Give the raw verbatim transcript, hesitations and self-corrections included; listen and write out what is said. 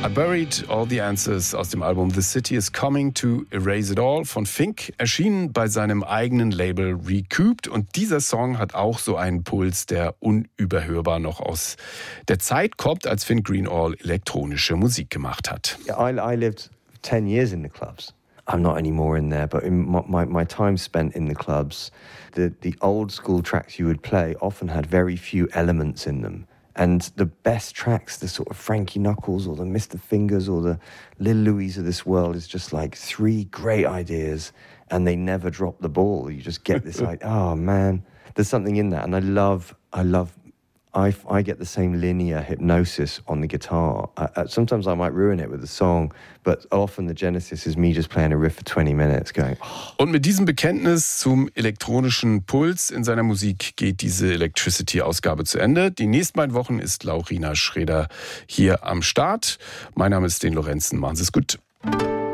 I Buried All the Answers aus dem Album The City is Coming to Erase It All von Fink, erschienen bei seinem eigenen Label Recouped. Und dieser Song hat auch so einen Puls, der unüberhörbar noch aus der Zeit kommt, als Fink Greenall elektronische Musik gemacht hat. I, I lived ten years in the clubs. I'm not anymore in there, but in my, my, my time spent in the clubs, the, the old school tracks you would play often had very few elements in them. And the best tracks, the sort of Frankie Knuckles or the Mister Fingers or the Lil Louis of this world, is just like three great ideas and they never drop the ball. You just get this like, oh man, there's something in that. And I love, I love, I, I get the same linear hypnosis on the guitar. I, I, sometimes I might ruin it with a song, but often the genesis is me just playing a riff for twenty minutes going, oh. Und mit diesem Bekenntnis zum elektronischen Puls in seiner Musik geht diese Electricity-Ausgabe zu Ende. Die nächsten beiden Wochen ist Laurina Schreder hier am Start. Mein Name ist Sten Lorenzen. Machen Sie es gut.